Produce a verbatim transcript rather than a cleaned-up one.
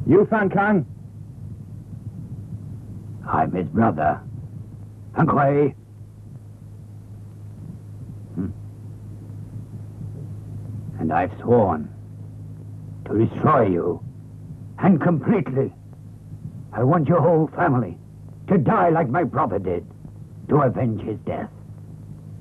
You Fan Kang? I'm his brother. Fan Kuei. Hmm. And I've sworn to destroy you. And completely. I want your whole family to die like my brother did, to avenge his death.